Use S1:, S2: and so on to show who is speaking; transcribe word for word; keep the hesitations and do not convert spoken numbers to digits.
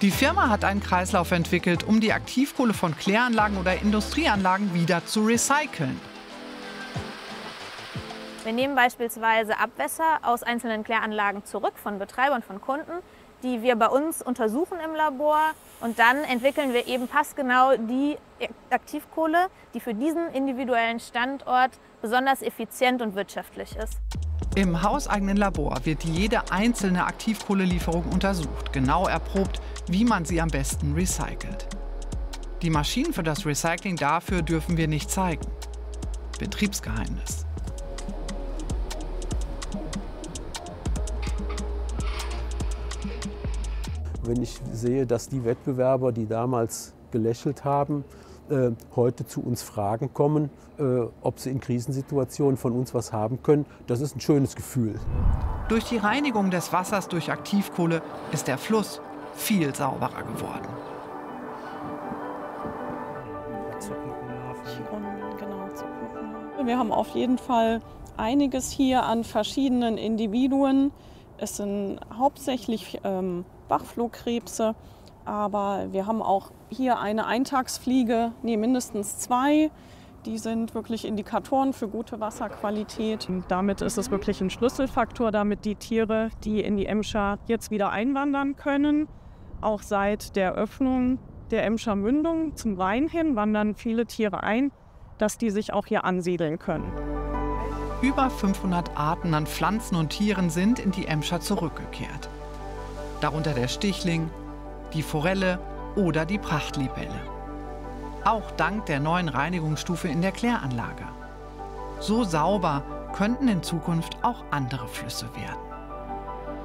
S1: Die Firma hat einen Kreislauf entwickelt, um die Aktivkohle von Kläranlagen oder Industrieanlagen wieder zu recyceln.
S2: Wir nehmen beispielsweise Abwässer aus einzelnen Kläranlagen zurück von Betreibern, von Kunden, die wir bei uns untersuchen im Labor. Und dann entwickeln wir eben passgenau die Aktivkohle, die für diesen individuellen Standort besonders effizient und wirtschaftlich ist.
S1: Im hauseigenen Labor wird jede einzelne Aktivkohlelieferung untersucht, genau erprobt, wie man sie am besten recycelt. Die Maschinen für das Recycling dafür dürfen wir nicht zeigen. Betriebsgeheimnis.
S3: Wenn ich sehe, dass die Wettbewerber, die damals gelächelt haben, äh, heute zu uns Fragen kommen, äh, ob sie in Krisensituationen von uns was haben können, das ist ein schönes Gefühl.
S1: Durch die Reinigung des Wassers durch Aktivkohle ist der Fluss viel sauberer geworden.
S4: Wir haben auf jeden Fall einiges hier an verschiedenen Individuen. Es sind hauptsächlich ähm, Bachflohkrebse, aber wir haben auch hier eine Eintagsfliege, nee, mindestens zwei. Die sind wirklich Indikatoren für gute Wasserqualität. Und damit ist es wirklich ein Schlüsselfaktor, damit die Tiere, die in die Emscher jetzt wieder einwandern können. Auch seit der Öffnung der Emscher Mündung zum Rhein hin wandern viele Tiere ein, dass die sich auch hier ansiedeln können.
S1: Über fünfhundert Arten an Pflanzen und Tieren sind in die Emscher zurückgekehrt. Darunter der Stichling, die Forelle oder die Prachtlibelle. Auch dank der neuen Reinigungsstufe in der Kläranlage. So sauber könnten in Zukunft auch andere Flüsse werden.